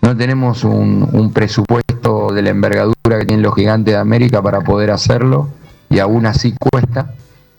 no tenemos un presupuesto de la envergadura que tienen los Gigantes de América para poder hacerlo, y aún así cuesta.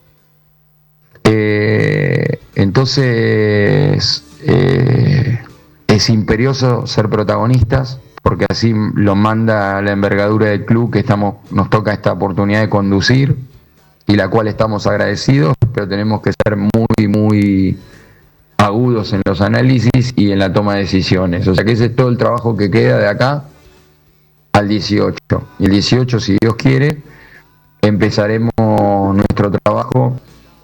Entonces es imperioso ser protagonistas, porque así lo manda la envergadura del club, que nos toca esta oportunidad de conducir, y la cual estamos agradecidos, pero tenemos que ser muy, muy agudos en los análisis y en la toma de decisiones. O sea que ese es todo el trabajo que queda de acá al 18. Y el 18, si Dios quiere, empezaremos nuestro trabajo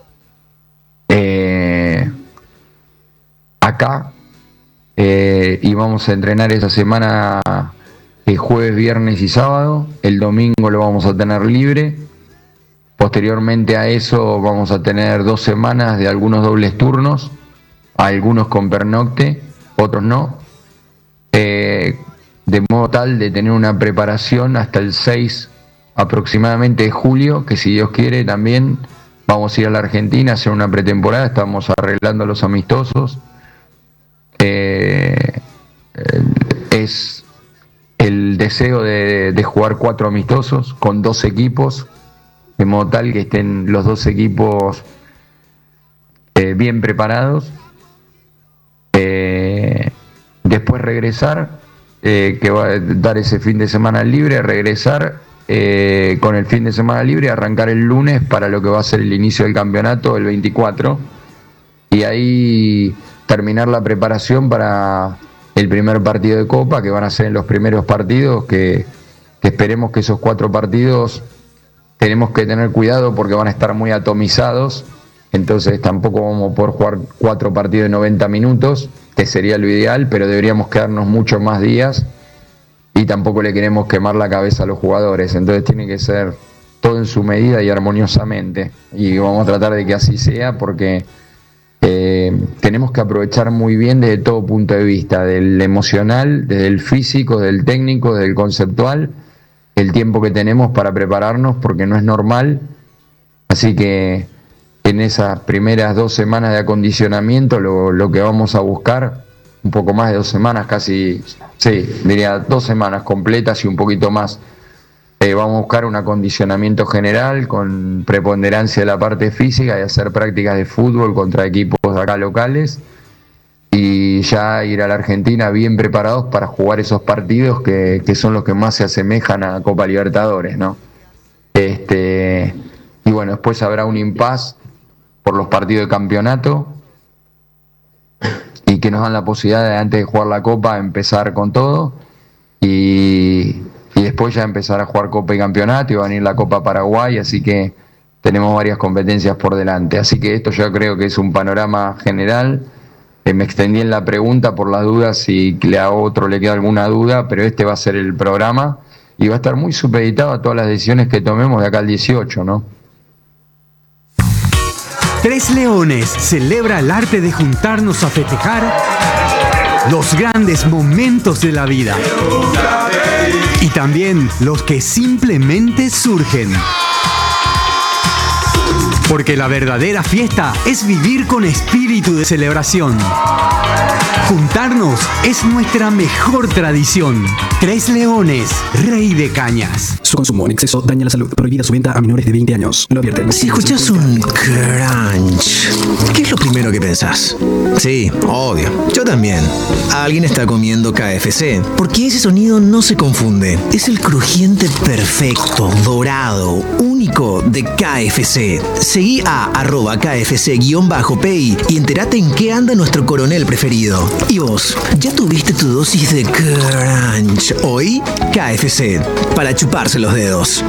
acá, y vamos a entrenar esa semana jueves, viernes y sábado. El domingo lo vamos a tener libre. Posteriormente a eso vamos a tener 2 semanas de algunos dobles turnos, algunos con pernocte, otros no, de modo tal de tener una preparación hasta el 6 aproximadamente de julio, que si Dios quiere también vamos a ir a la Argentina a hacer una pretemporada. Estamos arreglando los amistosos. Es el deseo de jugar 4 amistosos con 2 equipos, de modo tal que estén los 2 equipos bien preparados. Después regresar, que va a dar ese fin de semana libre, regresar con el fin de semana libre, arrancar el lunes para lo que va a ser el inicio del campeonato el 24, y ahí terminar la preparación para el primer partido de Copa, que van a ser en los primeros partidos, que esperemos que esos 4 partidos tenemos que tener cuidado porque van a estar muy atomizados. Entonces tampoco vamos a poder jugar 4 partidos de 90 minutos, que sería lo ideal, pero deberíamos quedarnos muchos más días, y tampoco le queremos quemar la cabeza a los jugadores. Entonces tiene que ser todo en su medida y armoniosamente, y vamos a tratar de que así sea, porque tenemos que aprovechar muy bien desde todo punto de vista, del emocional, desde el físico, del técnico, del conceptual, el tiempo que tenemos para prepararnos, porque no es normal. Así que en esas primeras 2 semanas de acondicionamiento lo que vamos a buscar, un poco más de 2 semanas, casi, sí, diría 2 semanas completas y un poquito más, vamos a buscar un acondicionamiento general con preponderancia de la parte física, y hacer prácticas de fútbol contra equipos acá locales, y ya ir a la Argentina bien preparados para jugar esos partidos que son los que más se asemejan a Copa Libertadores, ¿no? Y bueno, después habrá un impasse por los partidos de campeonato, y que nos dan la posibilidad de, antes de jugar la Copa, empezar con todo, y después ya empezar a jugar Copa y campeonato, y va a venir la Copa Paraguay, así que tenemos varias competencias por delante. Así que esto yo creo que es un panorama general. Me extendí en la pregunta por las dudas, si a otro le queda alguna duda, pero este va a ser el programa, y va a estar muy supeditado a todas las decisiones que tomemos de acá al 18, ¿no? Tres Leones celebra el arte de juntarnos a festejar los grandes momentos de la vida, y también los que simplemente surgen. Porque la verdadera fiesta es vivir con espíritu de celebración. Juntarnos es nuestra mejor tradición. Tres Leones, Rey de Cañas. Su consumo en exceso daña la salud. Prohibida su venta a menores de 20 años. Lo advierten. Si escuchas un crunch, ¿qué es lo primero que pensás? Sí, obvio. Yo también. Alguien está comiendo KFC. Porque ese sonido no se confunde. Es el crujiente perfecto, dorado, único de KFC. Seguí a @KFC_PI y entérate en qué anda nuestro coronel preferido. ¿Y vos? ¿Ya tuviste tu dosis de crunch hoy? KFC, para chuparse los dedos.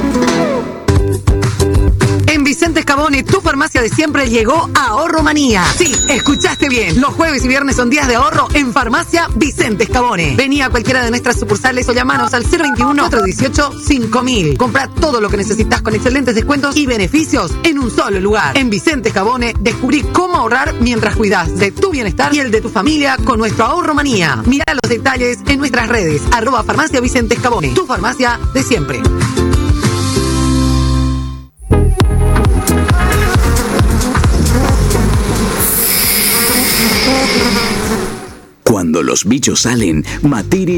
En Vicente Scabone, tu farmacia de siempre, llegó a Ahorro Manía. Sí, escuchaste bien. Los jueves y viernes son días de ahorro en Farmacia Vicente Scabone. Vení a cualquiera de nuestras sucursales o llamanos al 021-418-5000. Compra todo lo que necesitas con excelentes descuentos y beneficios en un solo lugar. En Vicente Scabone, descubrí cómo ahorrar mientras cuidas de tu bienestar y el de tu familia con nuestro Ahorro Manía. Mira los detalles en nuestras redes, @Farmacia Vicente Scabone, tu farmacia de siempre. Cuando los bichos salen, Materi